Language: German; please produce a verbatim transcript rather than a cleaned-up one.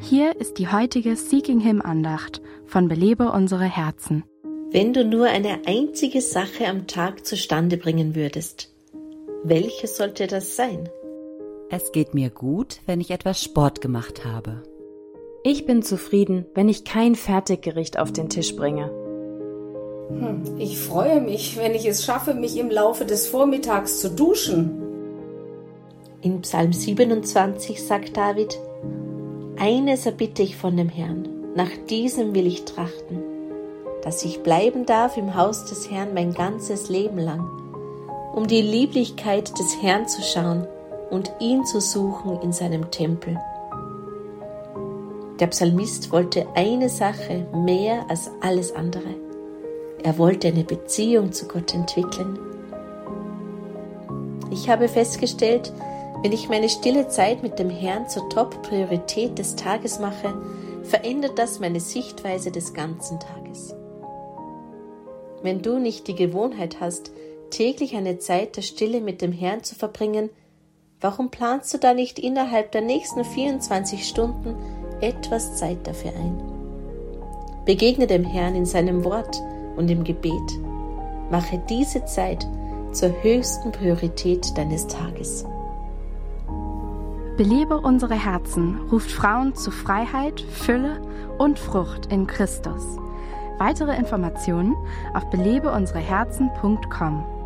Hier ist die heutige Seeking Him Andacht von Belebe unsere Herzen. Wenn du nur eine einzige Sache am Tag zustande bringen würdest, welche sollte das sein? Es geht mir gut, wenn ich etwas Sport gemacht habe. Ich bin zufrieden, wenn ich kein Fertiggericht auf den Tisch bringe. Hm, ich freue mich, wenn ich es schaffe, mich im Laufe des Vormittags zu duschen. In Psalm siebenundzwanzig sagt David: Eines erbitte ich von dem Herrn, nach diesem will ich trachten, dass ich bleiben darf im Haus des Herrn mein ganzes Leben lang, um die Lieblichkeit des Herrn zu schauen und ihn zu suchen in seinem Tempel. Der Psalmist wollte eine Sache mehr als alles andere. Er wollte eine Beziehung zu Gott entwickeln. Ich habe festgestellt, wenn ich meine stille Zeit mit dem Herrn zur Top-Priorität des Tages mache, verändert das meine Sichtweise des ganzen Tages. Wenn du nicht die Gewohnheit hast, täglich eine Zeit der Stille mit dem Herrn zu verbringen, warum planst du da nicht innerhalb der nächsten vierundzwanzig Stunden etwas Zeit dafür ein? Begegne dem Herrn in seinem Wort und im Gebet. Mache diese Zeit zur höchsten Priorität deines Tages. Belebe unsere Herzen ruft Frauen zu Freiheit, Fülle und Frucht in Christus. Weitere Informationen auf belebe unsere herzen punkt com.